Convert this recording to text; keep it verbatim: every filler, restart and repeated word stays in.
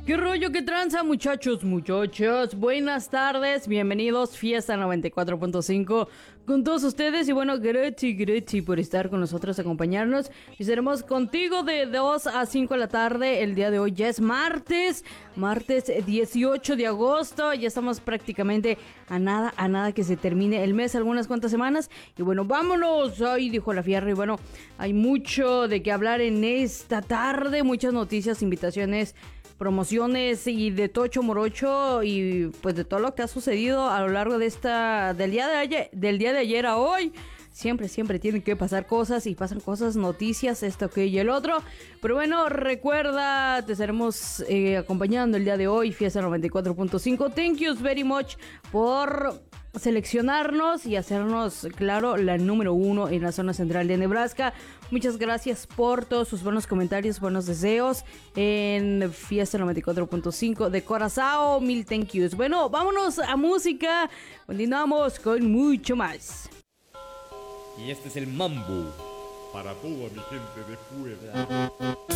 ¿Qué rollo, qué tranza, muchachos, muchachos? Buenas tardes, bienvenidos, Fiesta noventa y cuatro punto cinco con todos ustedes. Y bueno, gracias, gracias por estar con nosotros, acompañarnos. Y estaremos contigo de dos a cinco de la tarde. El día de hoy ya es martes, martes dieciocho de agosto. Ya estamos prácticamente a nada, a nada que se termine el mes, algunas cuantas semanas. Y bueno, vámonos, ahí dijo la Fierra. Y bueno, hay mucho de qué hablar en esta tarde, muchas noticias, invitaciones, promociones y de tocho morocho y pues de todo lo que ha sucedido a lo largo de esta del día de ayer, del día de ayer a hoy. Siempre, siempre tienen que pasar cosas y pasan cosas, noticias, esto, que y el otro. Pero bueno, recuerda, te estaremos eh, acompañando el día de hoy, Fiesta noventa y cuatro punto cinco. Thank you very much por seleccionarnos y hacernos, claro, la número uno en la zona central de Nebraska. Muchas gracias por todos sus buenos comentarios, buenos deseos en Fiesta noventa y cuatro punto cinco de Corazao. Mil thank yous. Bueno, vámonos a música. Continuamos con mucho más. Y este es el mambo para toda mi gente de fuera.